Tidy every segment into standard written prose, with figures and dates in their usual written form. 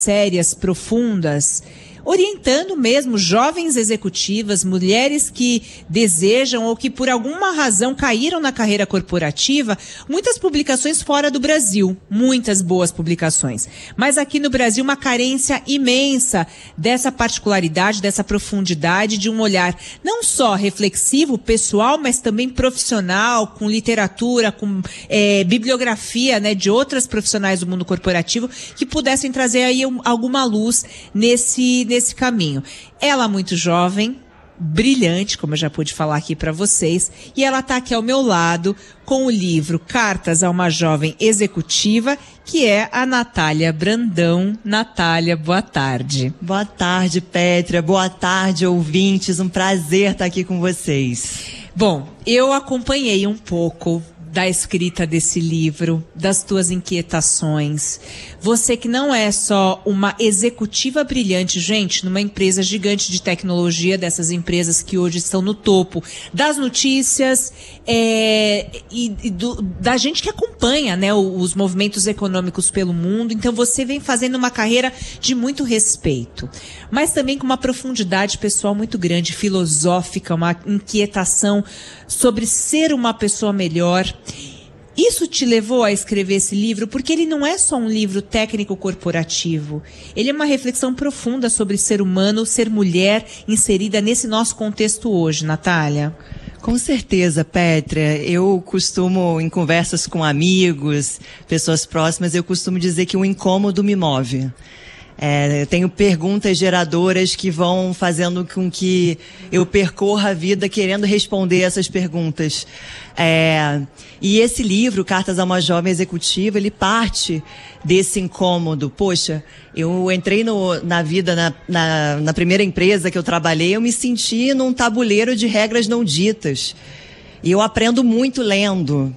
sérias, profundas, orientando mesmo jovens executivas, mulheres que desejam ou que por alguma razão caíram na carreira corporativa, muitas publicações fora do Brasil, muitas boas publicações. Mas aqui no Brasil uma carência imensa dessa particularidade, dessa profundidade, de um olhar não só reflexivo, pessoal, mas também profissional, com literatura, com bibliografia, né, de outras profissionais do mundo corporativo que pudessem trazer aí alguma luz nesse caminho. Ela muito jovem, brilhante, como eu já pude falar aqui para vocês, e ela está aqui ao meu lado com o livro Cartas a uma Jovem Executiva, que é a Natália Brandão. Natália, boa tarde. Boa tarde, Pétria. Boa tarde, ouvintes. Um prazer estar aqui com vocês. Bom, eu acompanhei um pouco da escrita desse livro, das tuas inquietações. Você que não é só uma executiva brilhante, gente, numa empresa gigante de tecnologia, dessas empresas que hoje estão no topo das notícias da gente que acompanha, né, os movimentos econômicos pelo mundo. Então você vem fazendo uma carreira de muito respeito, mas também com uma profundidade pessoal muito grande, filosófica, uma inquietação sobre ser uma pessoa melhor. Isso te levou a escrever esse livro, porque ele não é só um livro técnico corporativo. Ele é uma reflexão profunda sobre ser humano, ser mulher, inserida nesse nosso contexto hoje, Natália. Com certeza, Pétria. Eu costumo, em conversas com amigos, pessoas próximas, eu costumo dizer que o incômodo me move. Eu tenho perguntas geradoras que vão fazendo com que eu percorra a vida querendo responder essas perguntas. E esse livro, Cartas a uma Jovem Executiva, ele parte desse incômodo. Poxa, eu entrei na vida, na primeira empresa que eu trabalhei, eu me senti num tabuleiro de regras não ditas. E eu aprendo muito lendo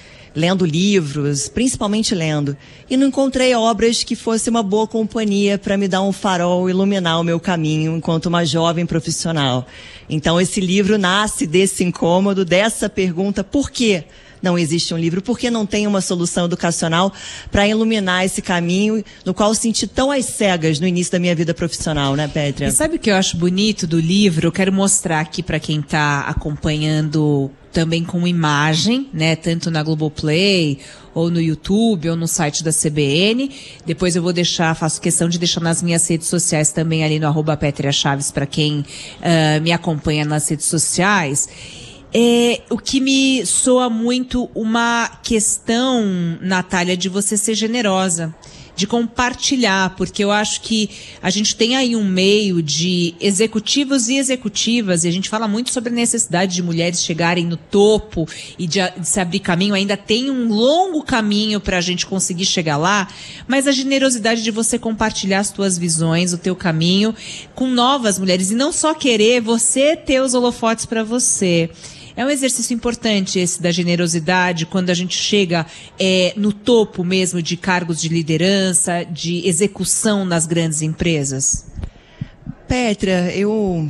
livros, principalmente lendo, e não encontrei obras que fosse uma boa companhia para me dar um farol, iluminar o meu caminho enquanto uma jovem profissional. Então esse livro nasce desse incômodo, dessa pergunta: por que não existe um livro? Por que não tem uma solução educacional para iluminar esse caminho no qual eu senti tão às cegas no início da minha vida profissional, né, Pétria? E sabe o que eu acho bonito do livro? Eu quero mostrar aqui para quem está acompanhando também com imagem, né, tanto na Globoplay, ou no YouTube, ou no site da CBN. Depois eu vou faço questão de deixar nas minhas redes sociais também, ali no @PétriaChaves, para quem me acompanha nas redes sociais. O que me soa muito uma questão, Natália, de você ser generosa, de compartilhar, porque eu acho que a gente tem aí um meio de executivos e executivas, e a gente fala muito sobre a necessidade de mulheres chegarem no topo e de se abrir caminho. Ainda tem um longo caminho para a gente conseguir chegar lá, mas a generosidade de você compartilhar as tuas visões, o teu caminho com novas mulheres, e não só querer você ter os holofotes para você. É um exercício importante esse da generosidade, quando a gente chega no topo mesmo de cargos de liderança, de execução nas grandes empresas. Pétria, eu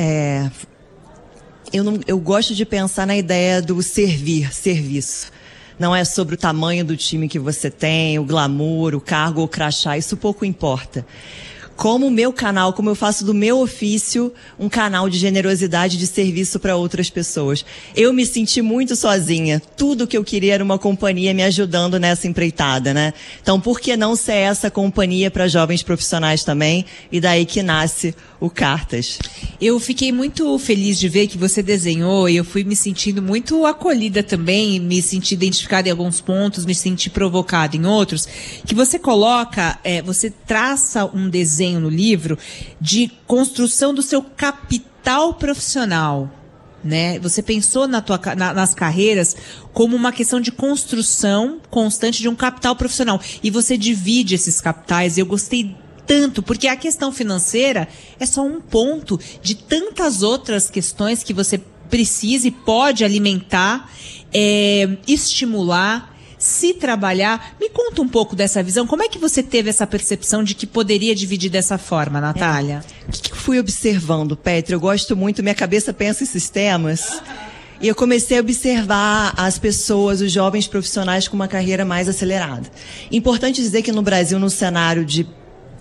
gosto de pensar na ideia do serviço. Não é sobre o tamanho do time que você tem, o glamour, o cargo ou o crachá, isso pouco importa. Como o meu canal, como eu faço do meu ofício um canal de generosidade, de serviço para outras pessoas. Eu me senti muito sozinha. Tudo que eu queria era uma companhia me ajudando nessa empreitada, né? Então, por que não ser essa companhia para jovens profissionais também? E daí que nasce o Cartas. Eu fiquei muito feliz de ver que você desenhou, e eu fui me sentindo muito acolhida também, me senti identificada em alguns pontos, me senti provocada em outros, que você coloca, você traça um desenho no livro de construção do seu capital profissional, né? Você pensou nas carreiras como uma questão de construção constante de um capital profissional, e você divide esses capitais. Eu gostei tanto, porque a questão financeira é só um ponto de tantas outras questões que você precisa e pode alimentar, estimular, se trabalhar. Me conta um pouco dessa visão. Como é que você teve essa percepção de que poderia dividir dessa forma, Natália? O que eu fui observando, Pétria? Eu gosto muito, minha cabeça pensa em sistemas. E eu comecei a observar as pessoas, os jovens profissionais com uma carreira mais acelerada. Importante dizer que no Brasil, no cenário de